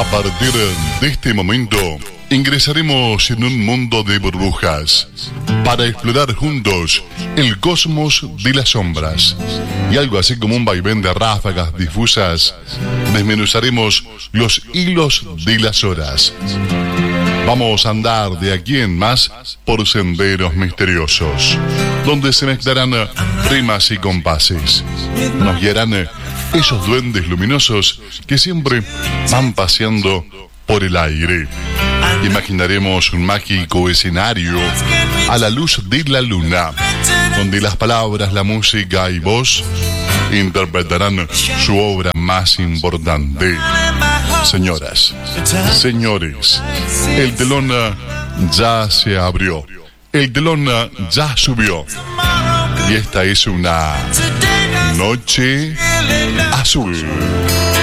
A partir de este momento, ingresaremos en un mundo de burbujas para explorar juntos el cosmos de las sombras. Y algo así como un vaivén de ráfagas difusas, desmenuzaremos los hilos de las horas. Vamos a andar de aquí en más por senderos misteriosos, donde se mezclarán rimas y compases. Nos guiarán esos duendes luminosos que siempre van paseando por el aire. Imaginaremos un mágico escenario a la luz de la luna, donde las palabras, la música y voz interpretarán su obra más importante. Señoras, señores, el telón ya se abrió, el telón ya subió, y esta es una noche azul.